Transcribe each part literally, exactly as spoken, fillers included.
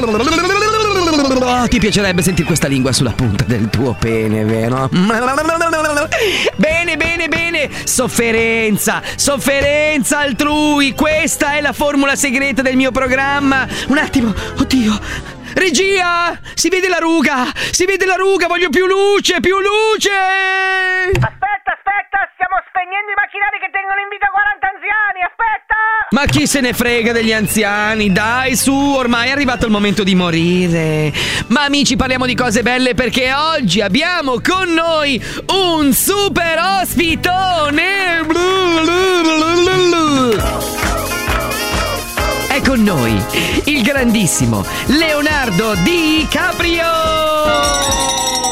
Oh, ti piacerebbe sentire questa lingua sulla punta del tuo pene, vero? Bene, bene, bene. Sofferenza, sofferenza altrui. Questa è la formula segreta del mio programma. Un attimo, oddio. Regia, si vede la ruga, si vede la ruga, voglio più luce, più luce. Aspetta, aspetta, stiamo spegnendo i macchinari che tengono in vita quaranta anziani, aspetta. Ma chi se ne frega degli anziani? Dai, su, ormai è arrivato il momento di morire. Ma amici, parliamo di cose belle perché oggi abbiamo con noi un super ospitone. È con noi il grandissimo Leonardo DiCaprio.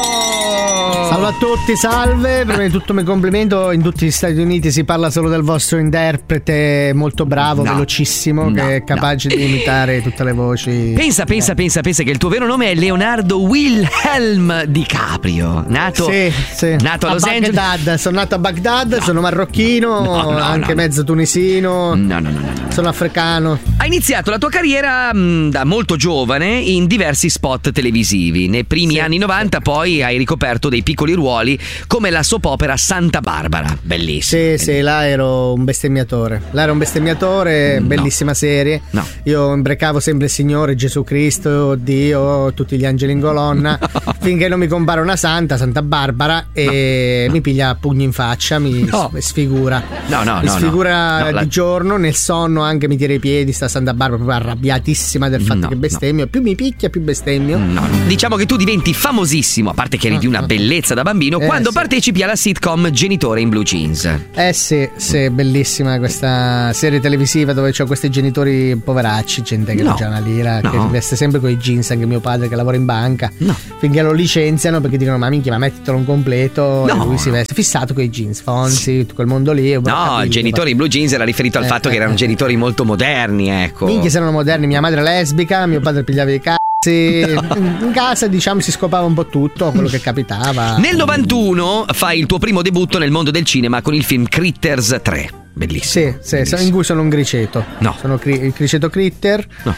Salve a tutti, salve. Prima di tutto mi complimento. In tutti gli Stati Uniti si parla solo del vostro interprete molto bravo, no, velocissimo, no, che è capace no. di imitare tutte le voci. Pensa, pensa, eh. pensa, pensa che il tuo vero nome è Leonardo Wilhelm DiCaprio. Nato, sì, sì. nato a, a Los Angeles. Baghdad. Sono nato a Baghdad, no. sono marocchino, no, no, anche no. mezzo tunisino. No, no, no, no, no. Sono africano. Hai iniziato la tua carriera mh, da molto giovane in diversi spot televisivi. Nei primi sì, anni novanta sì. Poi hai ricoperto dei piccoli ruoli come la soap opera Santa Barbara. Bellissimo. Sì, sì, là ero un bestemmiatore. Là ero un bestemmiatore, no. Bellissima serie. No. Io imbrecavo sempre il Signore, Gesù Cristo, Dio, tutti gli angeli in colonna, no. finché non mi compare una santa, Santa Barbara, e no. mi piglia a pugni in faccia, mi no. sfigura. No, no, mi no. sfigura no. di la... giorno, nel sonno anche mi tira i piedi, sta Santa Barbara proprio arrabbiatissima del fatto no, che bestemmio. No. Più mi picchia, più bestemmio. No. Diciamo che tu diventi famosissimo, a parte che eri di una bellezza da bambino, eh, quando sì. partecipi alla sitcom Genitore in Blue Jeans. Eh sì, sì, bellissima questa serie televisiva dove c'ho questi genitori poveracci, gente che no. non c'ha una lira, no. che veste sempre con i jeans, anche mio padre che lavora in banca, no. finché lo licenziano perché dicono ma minchia, ma mettitelo un completo, no. e lui si veste fissato con i jeans, Fonzi, tutto quel mondo lì. No, il Genitore in Blue Jeans era riferito al eh, fatto eh, che erano eh. genitori molto moderni, ecco. Minchia, se erano moderni, mia madre è lesbica, mio padre pigliava i cazzi. No. In casa diciamo si scopava un po' tutto quello che capitava. Nel novantuno fai il tuo primo debutto nel mondo del cinema con il film Critters tre. Bellissimo. Sì, sì, bellissimo. in cui sono un criceto. No. Sono cri- il criceto Critter. No.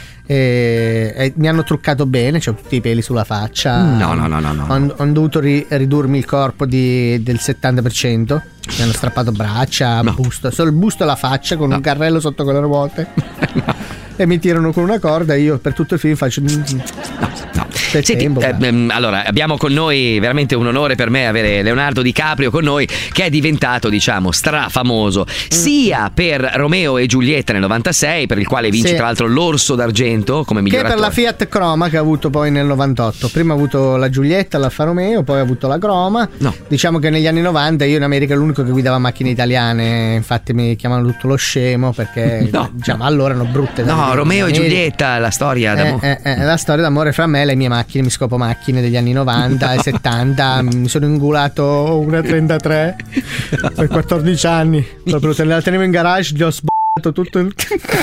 E, e mi hanno truccato bene, c'ho tutti i peli sulla faccia. No, no, no, no, no. Ho, ho dovuto ri- ridurmi il corpo di, del settanta per cento. Mi hanno strappato braccia, no. busto, solo il busto e la faccia con no. un carrello sotto con le ruote. No. E mi tirano con una corda e io per tutto il film faccio no, no. Senti, tempo, eh, ehm, allora abbiamo con noi veramente un onore per me avere Leonardo DiCaprio con noi, che è diventato diciamo strafamoso mm. sia per Romeo e Giulietta nel novantasei, per il quale vince sì. tra l'altro l'Orso d'Argento come miglior che attore. Per la Fiat Croma che ha avuto poi nel novantotto. Prima ha avuto la Giulietta, l'Alfa Romeo, poi ha avuto la Croma. No. Diciamo che negli anni novanta io in America ero l'unico che guidava macchine italiane, infatti mi chiamavano tutto lo scemo perché no. diciamo allora erano brutte da no Romeo e Giulietta, la storia d'amore. Eh, eh, eh, la storia d'amore fra me e le mie macchine. Mi scopo macchine degli anni novanta e settanta. Mi sono ingulato una trentatré per quattordici anni. Proprio la tenevo in garage, gli ho sbagliato tutto il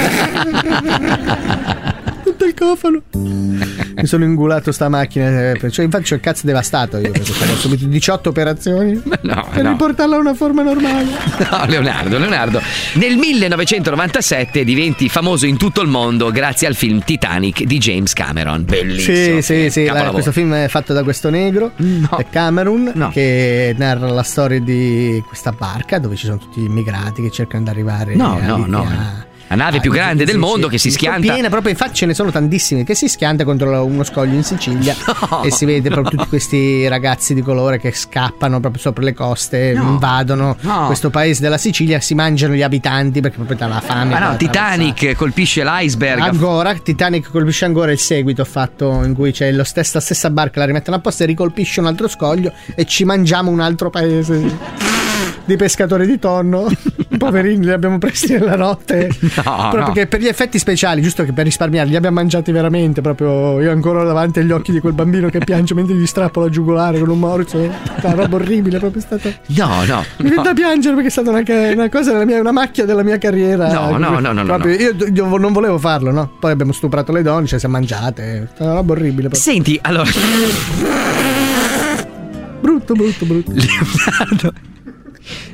tutto il cofano. Mi sono ingulato sta macchina, cioè, infatti c'ho il cazzo devastato io perché ho subito diciotto operazioni no, per no. riportarla a una forma normale. No, Leonardo, Leonardo, nel millenovecentonovantasette diventi famoso in tutto il mondo grazie al film Titanic di James Cameron. Bellissimo. Sì, sì, sì. La, questo film è fatto da questo negro, no. Cameron, no. che narra la storia di questa barca dove ci sono tutti gli immigrati che cercano di arrivare no, a no, Libia. No. La nave ah, più grande del mondo che si schianta piena, proprio infatti ce ne sono tantissimi che si schianta contro uno scoglio in Sicilia no. e si vede proprio tutti questi ragazzi di colore che scappano proprio sopra le coste, no. invadono no. questo paese della Sicilia, si mangiano gli abitanti perché proprio dalla fame. Ma no, Titanic colpisce l'iceberg. Ancora Titanic colpisce ancora il seguito fatto in cui c'è lo stesso, la stessa barca, la rimettono apposta e ricolpisce un altro scoglio e ci mangiamo un altro paese di pescatori di tonno. Poverini, li abbiamo presi nella notte. No, proprio no. che per gli effetti speciali, giusto che per risparmiare, li abbiamo mangiati veramente. Proprio io ancora davanti agli occhi di quel bambino che piange mentre gli strappo la giugulare con un morso. Una roba orribile, proprio è stata. No, no. Mi viene no. da piangere perché è stata una, una cosa della mia, una macchia della mia carriera. No, no, no, no, proprio, no. Io, io non volevo farlo, no? Poi abbiamo stuprato le donne, ci siamo mangiate. È una roba orribile. Proprio. Senti, allora. Brutto, brutto, brutto. Leonardo.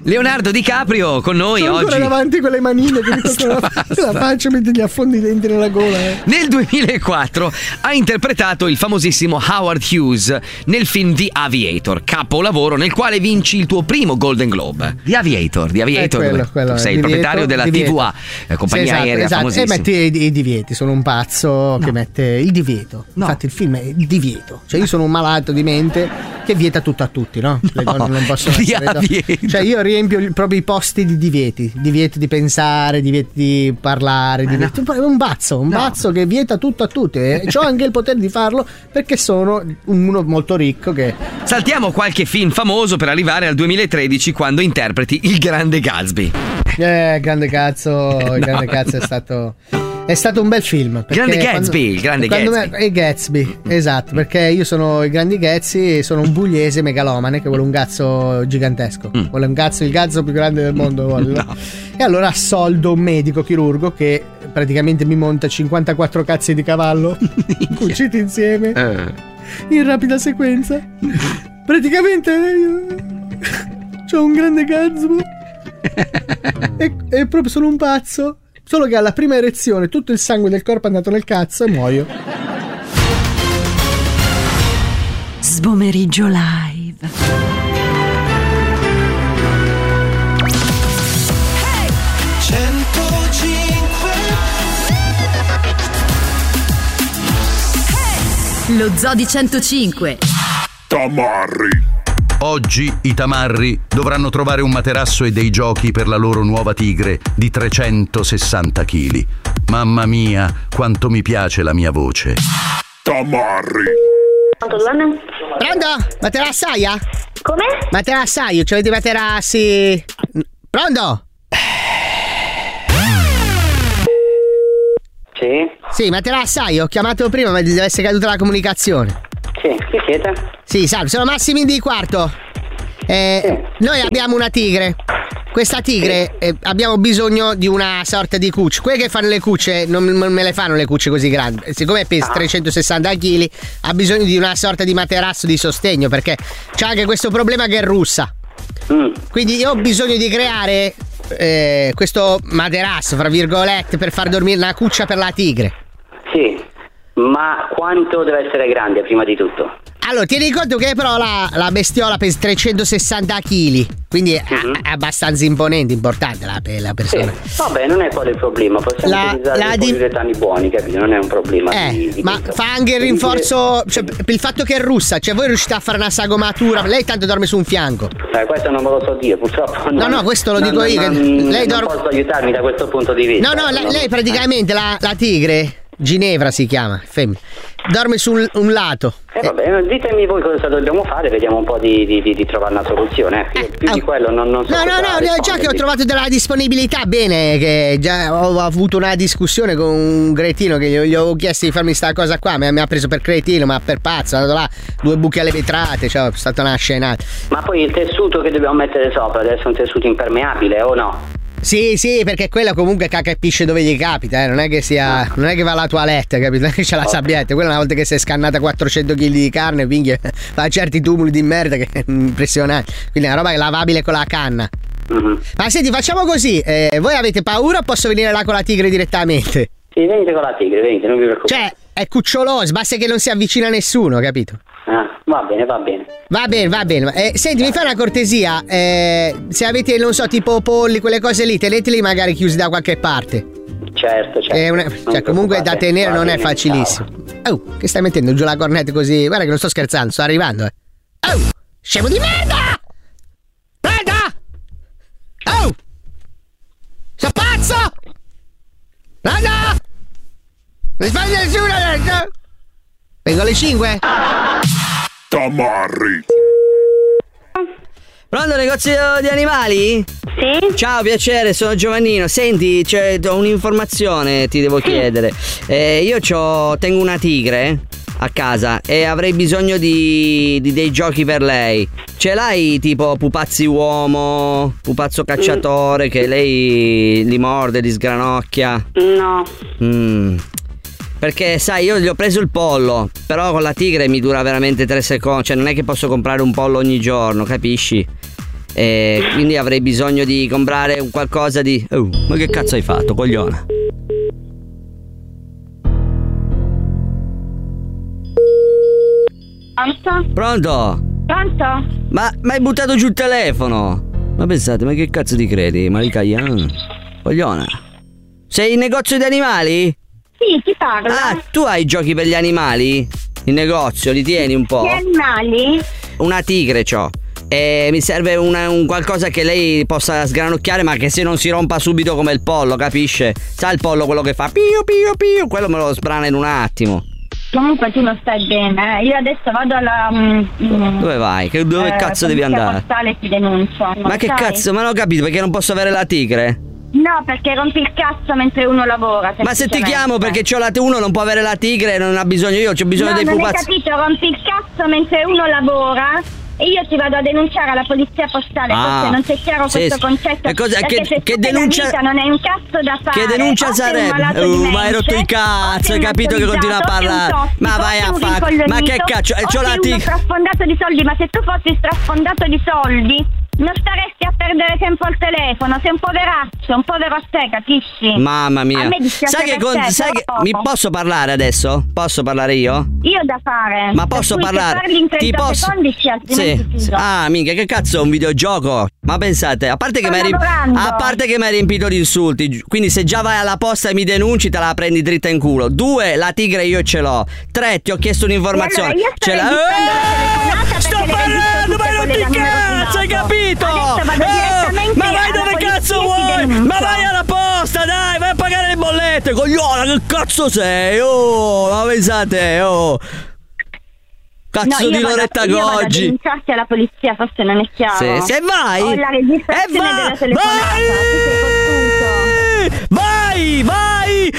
Leonardo DiCaprio con noi Sono oggi. ancora davanti con le manine che mi toccano la, la faccia mentre gli affondi i denti nella gola. Eh. Nel duemilaquattro ha interpretato il famosissimo Howard Hughes nel film The Aviator, capolavoro nel quale vinci il tuo primo Golden Globe. The Aviator, The Aviator, quello, dove quello, tu sei il il proprietario divieto, della divieto. T V A, eh, compagnia Sì, esatto, aerea esatto. famosissima. E metti i, i divieti, sono un pazzo che mette il divieto. No. Infatti il film è il divieto. Cioè io sono un malato di mente che vieta tutto a tutti, no? Le No, donne non possono The essere donne. Aviator. Cioè io riempio il- proprio i posti di divieti, divieti di pensare, divieti di parlare, divieti... È un bazzo, un No. bazzo che vieta tutto a tutti. E ho anche il potere di farlo perché sono uno molto ricco che... Saltiamo qualche film famoso per arrivare al duemilatredici, quando interpreti il grande Gatsby. Eh, grande cazzo, il grande cazzo è stato... È stato un bel film. perché Grande quando- Gatsby, il grande quando Gatsby. me- è Gatsby, esatto, perché io sono il grande Gatsby, sono un pugliese megalomane che vuole un cazzo gigantesco. Mm. Vuole un cazzo, il cazzo più grande del mondo. Vuole, no? No. E allora assoldo un medico chirurgo che praticamente mi monta cinquantaquattro cazzi di cavallo cuciti insieme Eh. in rapida sequenza. Praticamente io c'ho un grande Gatsby. È, è proprio solo un pazzo. Solo che alla prima erezione tutto il sangue del corpo è andato nel cazzo e muoio. Sbomeriggio live. Lo Zoo di centocinque. Tamarri. Oggi i tamarri dovranno trovare un materasso e dei giochi per la loro nuova tigre di trecentosessanta chili. Mamma mia, quanto mi piace la mia voce. Tamarri. Pronto? Materassaia? Come? Materassaio, ci avete i materassi? Pronto? Sì, Sì, materassaio, ho chiamato prima ma deve essere caduta la comunicazione. sì, chi siete? Sì, salve, sono Massimo di Quarto. Eh, noi abbiamo una tigre. Questa tigre eh, abbiamo bisogno di una sorta di cuccia. Quelle che fanno le cucce non, non me le fanno le cucce così grandi. Siccome pesa trecentosessanta chili, ha bisogno di una sorta di materasso di sostegno perché c'è anche questo problema che è russa. Mm. Quindi io ho bisogno di creare eh, questo materasso, fra virgolette, per far dormire una cuccia per la tigre. Sì, ma quanto deve essere grande prima di tutto? Allora, tieni conto che però la, la bestiola pesa trecentosessanta chili, quindi è, Mhm. è abbastanza imponente, importante la, per la Sì, persona. vabbè, non è quello il problema, possiamo La- utilizzare la i di- poliuretani buoni, capito? Non è un problema Eh, di, di ma questo. fa anche il Quindi- rinforzo, cioè, per il fatto che è russa, cioè voi riuscite a fare una sagomatura, lei tanto dorme su un fianco. Eh, questo non me lo so dire, purtroppo. No, non- no, questo lo non- dico io, che non- lei non dorme- posso aiutarmi da questo punto di vista. No, no, lei, ecco, lei praticamente la, la tigre, Ginevra si chiama, femmina, dorme su un, un lato. Eh, vabbè, ditemi voi cosa dobbiamo fare, vediamo un po' di, di, di, di trovare una soluzione. eh. Io più Ah, di quello non, non so. No, no, cosa no, già che ho rispondervi. trovato della disponibilità, bene, che già ho avuto una discussione con un cretino che gli, gli ho chiesto di farmi sta cosa qua, mi, mi ha preso per cretino, ma per pazzo, è andato là, due buchi alle vetrate, cioè è stata una scenata. Ma poi il tessuto che dobbiamo mettere sopra deve essere un tessuto impermeabile o no? Sì, sì, perché quella comunque capisce dove gli capita, eh. non è che sia, non è che va alla toilette, capito? Non è che c'è la sabbietta, quella una volta che si è scannata quattrocento chili di carne, quindi fa certi tumuli di merda che è impressionante, quindi è una roba che è lavabile con la canna. Mhm. Ma senti, facciamo così, eh, voi avete paura o posso venire là con la tigre direttamente? Sì, venite con la tigre, venite, non vi preoccupate. Cioè, è cuccioloso, basta che non si avvicina a nessuno, capito? Ah, va bene, va bene. Va bene, va bene. Eh, senti, mi fai una cortesia, eh, se avete, non so, tipo polli, quelle cose lì, teneteli magari chiusi da qualche parte. Certo, certo. È una- Non cioè, comunque da preoccupate, tenere va non è bene, facilissimo. Oh, che stai mettendo giù la cornetta così? Guarda che non sto scherzando, sto arrivando, eh. Oh, scemo di merda! Prenda! Oh! Sei pazzo! Prenda! Non sbagli nessuno adesso! Vengo alle cinque? Tamarri. Pronto, negozio di animali? Sì? Ciao, piacere, sono Giovannino. Senti, c'è ho un'informazione ti devo chiedere. Eh, io c'ho, tengo una tigre a casa e avrei bisogno di, di dei giochi per lei. Ce l'hai tipo pupazzi uomo, pupazzo cacciatore che lei li morde, li sgranocchia? No. Mm. Perché sai, io gli ho preso il pollo, però con la tigre mi dura veramente tre secondi, cioè non è che posso comprare un pollo ogni giorno, capisci? E quindi avrei bisogno di comprare un qualcosa di... Oh, ma che cazzo hai fatto, coglione? Pronto? Pronto? Pronto? Ma ma hai buttato giù il telefono? Ma pensate, ma che cazzo ti credi? Malika Yan? Coglione. Sei in negozio di animali? Sì, ti parlo. Ah, tu hai giochi per gli animali? In negozio, li tieni un po'? Gli animali? Una tigre c'ho. E mi serve una, un qualcosa che lei possa sgranocchiare, ma che se non si rompa subito come il pollo, capisce? Sa il pollo quello che fa pio pio pio? Quello me lo sbrana in un attimo. Comunque tu non stai bene, eh. Io adesso vado alla... Mm, dove vai? Che, dove eh, cazzo devi andare? Postale ti denuncio. Ma che sai? cazzo? Ma non ho capito, perché non posso avere la tigre? No, perché rompi il cazzo mentre uno lavora. Ma se ti chiamo perché c'ho la uno non può avere la tigre e non ha bisogno, io ho bisogno no, dei non pupazzi. hai capito, rompi il cazzo mentre uno lavora e io ti vado a denunciare alla polizia postale. Ah, forse non c'è chiaro sì, questo sì. concetto. E cosa- perché che- se che tu denuncia- nella vita non hai un cazzo da fare. Che denuncia o sei un sarebbe? malato di Uh, ma hai rotto mente, i cazzo, o sei hai un capito che continua a alcolizzato, o sei un parlare? tossico, Ma o vai sei a un fa- rincoglionito, ma che cazzo? Eh, o c'ho la sei uno tigre. straffondato di soldi, ma se tu fossi straffondato di soldi non staresti a perdere tempo al telefono, sei un poveraccio, un povero a te, capisci? Mamma mia. A me dispiace Sai che, per con- te, sai che però- mi posso parlare adesso? Posso parlare io? Io da fare. Ma posso Per cui se parlare? parli in Ti trenta posso? secondi, sì, altrimenti Sì. chiudo. Ah, minchia, che cazzo è un videogioco? Ma pensate, a parte che Sto mi hai lavorando. a parte che mi hai riempito di insulti, quindi se già vai alla posta e mi denunci te la prendi dritta in culo. Due, la tigre io ce l'ho. Tre, ti ho chiesto un'informazione. E allora io sto Ce l'ha- registrando la telefonata Eh, Sto perché le parlando, registro ma non tutte ti quelle da numero cazzo, hai privato. capito? Adesso vado Eh, direttamente ma vai alla dove polizia cazzo e ti vuoi? denuncio. Ma vai alla posta, dai, vai a pagare le bollette, cogliona, che cazzo sei? Oh, ma pensate, oh. Cazzo No, di io vado- Loretta io vado a Goggi. denunciarti alla polizia, forse non è chiaro. Se, se vai Ho la registrazione e va- della telefonata. vai! Tu sei fottuto. Vai, vai,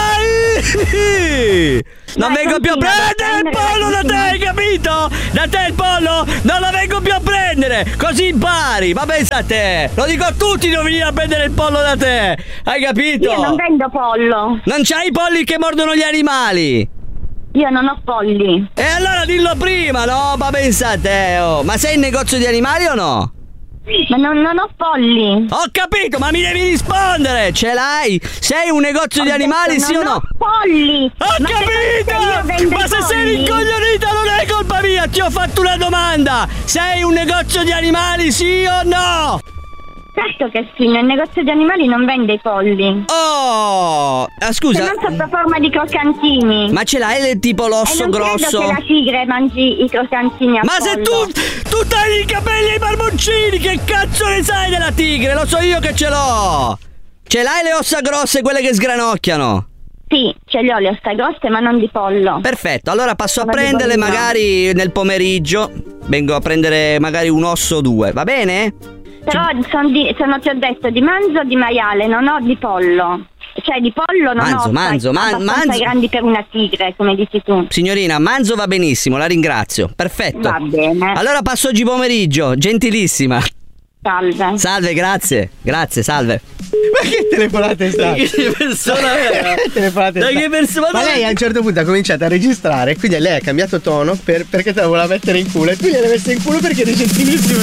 vai! Non Vai, vengo più a continua, prendere il vai, pollo da te, continua. hai capito? Da te il pollo non lo vengo più a prendere, così impari. Ma pensa a te, lo dico a tutti di non venire a prendere il pollo da te, hai capito? Io non vendo pollo. Non c'hai i polli che mordono gli animali. Io non ho polli. E allora dillo prima, no? Ma pensa a te, oh. Ma sei in negozio di animali o no? Ma non, non ho polli. Ho capito, ma mi devi rispondere! Ce l'hai? Sei un negozio di Ho animali, detto, sì o non no? ho polli. Ho Ma secondo te io capito! vendo Ma i se sei polli? rincoglionita non è colpa mia, ti ho fatto una domanda! Sei un negozio di animali, sì o no? Certo che sì, nel negozio di animali non vende i polli. Oh! Ah, Se scusa, non sotto forma di croccantini. ma ce l'hai tipo E l'osso non credo grosso? che la tigre mangi i croccantini a Ma se pollo. tu, tu tagli i capelli ai barboncini, che cazzo ne sai della tigre? Lo so io che ce l'ho! Ce l'hai le ossa grosse, quelle che sgranocchiano? Sì, ce li ho le ossa grosse ma non di pollo. Perfetto, allora passo a Come prenderle dico io. magari nel pomeriggio. Vengo a prendere magari un osso o due, va bene? Però sono, di, sono ti ho detto di manzo o di maiale, non ho di pollo. Cioè di pollo non Manzo, ho manzo, man- abbastanza manzo. grandi per una tigre, come dici tu. Signorina, manzo va benissimo, la ringrazio. Perfetto. Va bene. Allora passo oggi pomeriggio, gentilissima. Salve. Salve, grazie. Grazie, salve. Ma che telefonate è stata? Che persona era? Che telefonate è Da stata? che persona? Ma lei a un certo punto ha cominciato a registrare, quindi lei ha cambiato tono per- perché te la voleva mettere in culo e tu gliel'hai messa in culo perché eri gentilissimo.